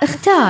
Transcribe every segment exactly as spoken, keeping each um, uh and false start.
اختار.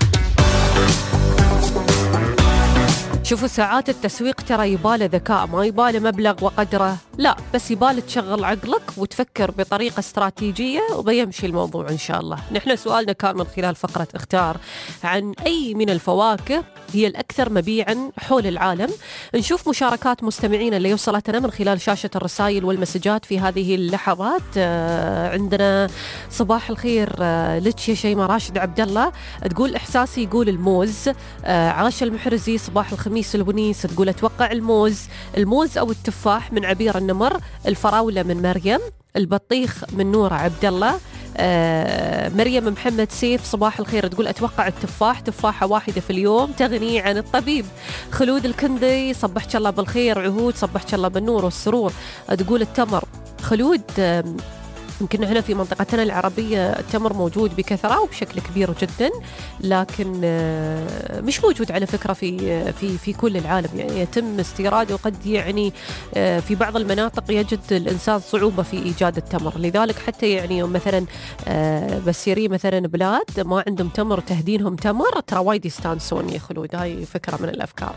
شوفوا ساعات التسويق ترى يباله ذكاء، ما يباله مبلغ وقدره، لا بس يباله تشغل عقلك وتفكر بطريقة استراتيجية وبيمشي الموضوع إن شاء الله. نحن سؤالنا كان من خلال فقرة اختار عن أي من الفواكه هي الأكثر مبيعاً حول العالم. نشوف مشاركات مستمعين اللي وصلتنا من خلال شاشة الرسائل والمسجات في هذه اللحظات. آه عندنا صباح الخير آه لك يا شيماء راشد عبد الله تقول إحساسي يقول الموز. آه عاشة المحرزي صباح الخميس البنيس تقول أتوقع الموز. الموز أو التفاح من عبير النمر. الفراولة من مريم. البطيخ من نورة عبد الله. آه مريم محمد سيف صباح الخير تقول أتوقع التفاح، تفاحة واحدة في اليوم تغني عن الطبيب. خلود الكندي صبحك الله بالخير. عهود صبحك الله بالنور والسرور تقول التمر. خلود آه يمكن هنا في منطقتنا العربية التمر موجود بكثرة وبشكل كبير جدا، لكن مش موجود على فكرة في في في كل العالم، يعني يتم استيراده وقد يعني في بعض المناطق يجد الإنسان صعوبة في إيجاد التمر، لذلك حتى يعني مثلا بسيري مثلا بلاد ما عندهم تمر تهدينهم تمر ترى وايد يستانسون يخلود. هاي فكرة من الأفكار.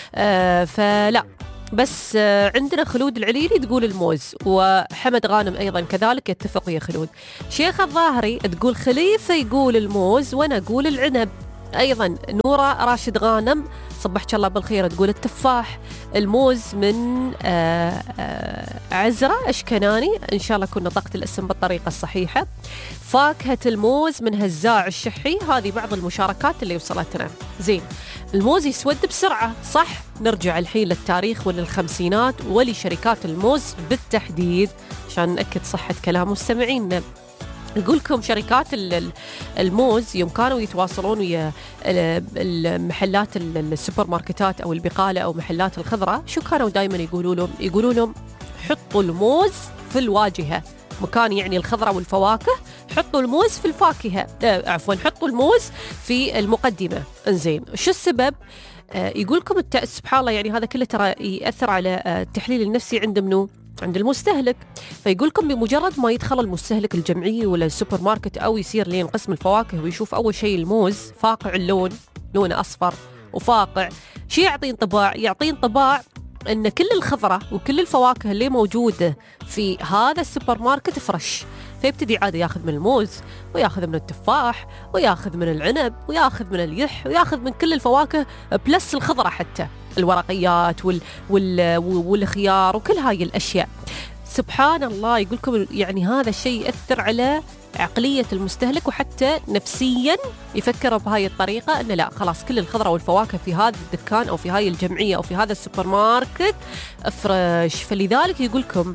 فلا بس عندنا خلود العليلي تقول الموز، وحمد غانم أيضا كذلك يتفق يا خلود. شيخ الظاهري تقول خليفة يقول الموز وأنا أقول العنب. أيضا نورة راشد غانم صبحك الله بالخير تقول التفاح. الموز من آآ آآ عزرة أشكناني، إن شاء الله كنا نطقت الاسم بالطريقة الصحيحة. فاكهة الموز من هزاع الشحي. هذه بعض المشاركات اللي وصلتنا. زين، الموز يسود بسرعة صح؟ نرجع الحين للتاريخ وللخمسينات ولشركات الموز بالتحديد عشان نأكد صحة كلام مستمعينا. نقولكم شركات الموز يوم كانوا يتواصلون ويا المحلات السوبر ماركتات أو البقالة أو محلات الخضرة، شو كانوا دايما يقولوا لهم؟ يقولوا لهم حطوا الموز في الواجهة، مكان يعني الخضرة والفواكه حطوا الموز في الفاكهة، آه عفوا حطوا الموز في المقدمة. انزين، شو السبب؟ آه يقولكم الت... سبحان الله يعني هذا كله ترى يأثر على آه التحليل النفسي عند منو؟ عند المستهلك. فيقولكم بمجرد ما يدخل المستهلك الجمعية ولا السوبر ماركت أو يصير لين قسم الفواكه ويشوف أول شيء الموز فاقع اللون، لونه أصفر وفاقع، شيء يعطي انطباع يعطي انطباع أن كل الخضرة وكل الفواكه اللي موجودة في هذا السوبر ماركت فرش. فيبتدي عادي ياخذ من الموز وياخذ من التفاح وياخذ من العنب وياخذ من اليح وياخذ من كل الفواكه بلس الخضرة حتى الورقيات وال وال والخيار وكل هاي الأشياء. سبحان الله يقولكم يعني هذا الشيء يأثر على عقلية المستهلك وحتى نفسيا يفكر بهاي الطريقة أنه لا خلاص كل الخضرة والفواكه في هذا الدكان أو في هاي الجمعية أو في هذا السوبر ماركت فرش. فلذلك يقولكم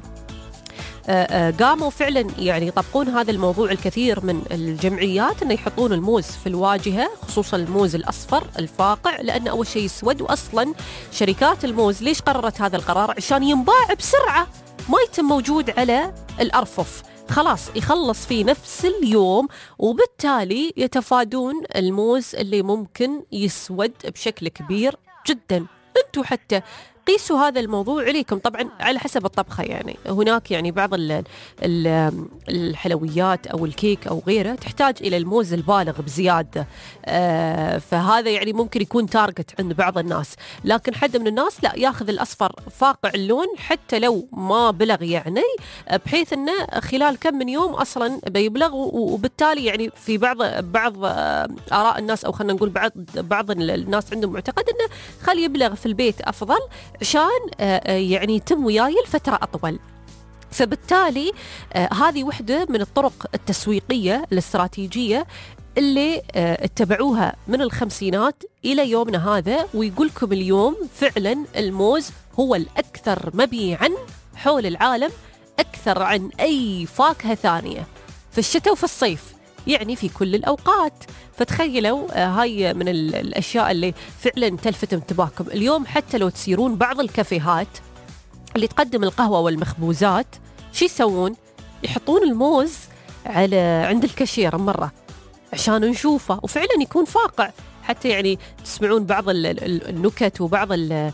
قاموا فعلا يعني يطبقون هذا الموضوع الكثير من الجمعيات أنه يحطون الموز في الواجهة، خصوصا الموز الأصفر الفاقع، لأنه أول شيء يسود. وأصلا شركات الموز ليش قررت هذا القرار؟ عشان ينباع بسرعة، ما يتم موجود على الأرفف، خلاص يخلص في نفس اليوم، وبالتالي يتفادون الموز اللي ممكن يسود بشكل كبير جدا. انتوا حتى قيسوا هذا الموضوع عليكم طبعا على حسب الطبخة، يعني هناك يعني بعض ال ال الحلويات أو الكيك أو غيره تحتاج إلى الموز البالغ بزيادة، آه فهذا يعني ممكن يكون تارجت عند بعض الناس، لكن حد من الناس لا ياخذ الأصفر فاقع اللون حتى لو ما بلغ، يعني بحيث أنه خلال كم من يوم أصلا بيبلغ، وبالتالي يعني في بعض بعض آراء الناس أو خلينا نقول بعض بعض الناس عندهم معتقد أنه خلي يبلغ في البيت أفضل عشان يعني يتم وياي الفترة أطول. فبالتالي هذه وحدة من الطرق التسويقية الاستراتيجية اللي اتبعوها من الخمسينات إلى يومنا هذا. ويقولكم اليوم فعلا الموز هو الأكثر مبيعا حول العالم، أكثر عن أي فاكهة ثانية في الشتاء وفي الصيف، يعني في كل الأوقات. فتخيلوا هاي من الأشياء اللي فعلا تلفت انتباهكم اليوم. حتى لو تسيرون بعض الكافيهات اللي تقدم القهوة والمخبوزات، شي يسوون؟ يحطون الموز على عند الكاشير مرة عشان نشوفه، وفعلا يكون فاقع. حتى يعني تسمعون بعض النكت وبعض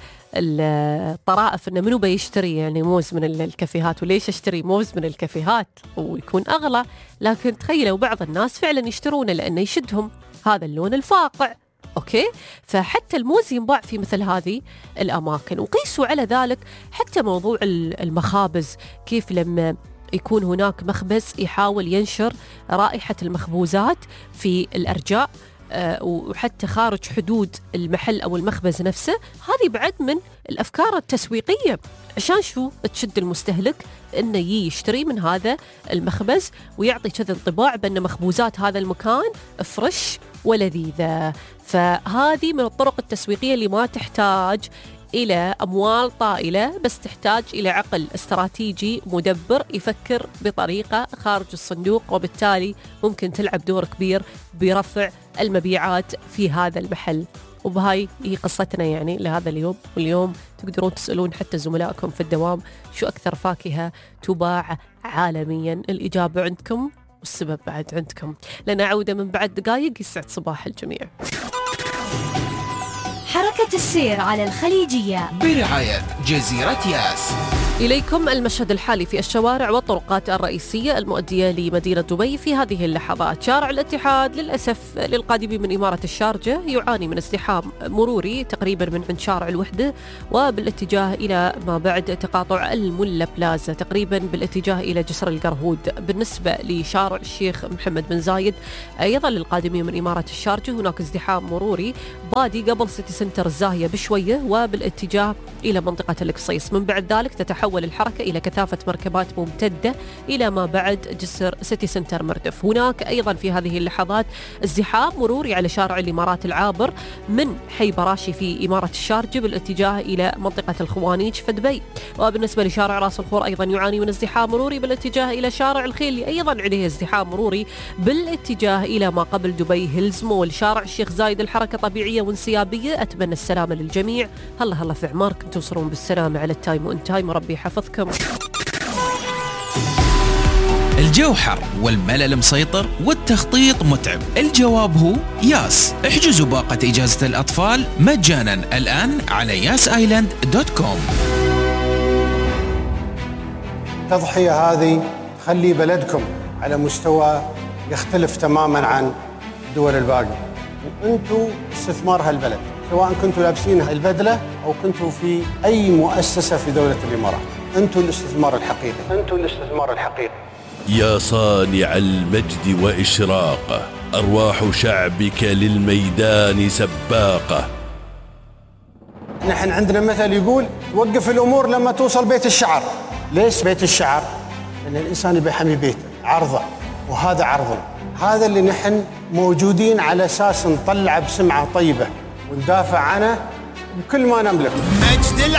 الطرائف إنه منو بيشتري يعني موز من الكافيهات، وليش اشتري موز من الكافيهات ويكون أغلى. لكن تخيلوا بعض الناس فعلا يشترونه لأنه يشدهم، هذا اللون الفاقع. أوكي، فحتى الموز ينباع في مثل هذه الأماكن. وقيسوا على ذلك حتى موضوع المخابز، كيف لما يكون هناك مخبز يحاول ينشر رائحة المخبوزات في الأرجاء وحتى خارج حدود المحل أو المخبز نفسه، هذه بعد من الأفكار التسويقية عشان شو تشد المستهلك إنه يشتري من هذا المخبز ويعطي كذا انطباع بأن مخبوزات هذا المكان فريش ولذيذة. فهذه من الطرق التسويقية اللي ما تحتاج إلى أموال طائلة، بس تحتاج إلى عقل استراتيجي مدبر يفكر بطريقة خارج الصندوق، وبالتالي ممكن تلعب دور كبير برفع المبيعات في هذا المحل. وبهاي هي قصتنا يعني لهذا اليوم. واليوم تقدرون تسألون حتى زملائكم في الدوام شو أكثر فاكهة تباع عالميا. الإجابة عندكم والسبب بعد عندكم. لنا عودة من بعد دقايق. يسعد صباح الجميع. حركة السير على الخليجية برعاية جزيرة ياس. إليكم المشهد الحالي في الشوارع والطرقات الرئيسية المؤدية لمدينة دبي في هذه اللحظات. شارع الاتحاد للأسف للقادمين من إمارة الشارجة يعاني من ازدحام مروري تقريبا من عند شارع الوحدة وبالاتجاه إلى ما بعد تقاطع الملا بلازا، تقريبا بالاتجاه إلى جسر القرهود. بالنسبة لشارع الشيخ محمد بن زايد أيضا للقادمين من إمارة الشارجة هناك ازدحام مروري بادي قبل سيتي سنتر الزاهية بشوية وبالاتجاه إلى منطقة القصيص. من بعد ذلك تتحول الحركة إلى كثافة مركبات ممتدة إلى ما بعد جسر سيتي سنتر مردف. هناك أيضا في هذه اللحظات ازدحام مروري على شارع الإمارات العابر من حي براشي في إمارة الشارجة بالاتجاه إلى منطقة الخوانيج في دبي. وبالنسبة لشارع راس الخور أيضا يعاني من ازدحام مروري بالاتجاه إلى شارع الخيل اللي أيضا عليه ازدحام مروري بالاتجاه إلى ما قبل دبي هيلز مول. شارع الشيخ زايد الحركة طبيعية وانسيابية. أتمنى السلامة للجميع. هلا هلا في عماركم توصلون بالسلامة على التايم وان تايم وربي يحفظكم. الجو حر والملل مسيطر والتخطيط متعب. الجواب هو ياس. احجزوا باقة إجازة الأطفال مجانا الآن على ياس آيلاند دوت كوم. التضحية هذه تخلي بلدكم على مستوى يختلف تماما عن الدول الباقية، وانتم استثمار هالبلد، سواء كنتوا لابسين البدلة أو كنتوا في أي مؤسسة في دولة الإمارات. أنتوا الاستثمار الحقيقي، أنتوا الاستثمار الحقيقي. يا صانع المجد وإشراقه، أرواح شعبك للميدان سباقة. نحن عندنا مثل يقول وقف الأمور لما توصل بيت الشعر. ليش بيت الشعر؟ لأن الإنسان يبي يحمي بيته، عرضه، وهذا عرضنا. هذا اللي نحن موجودين على أساس نطلع بسمعة طيبة وندافع عنه بكل ما نملك. مجد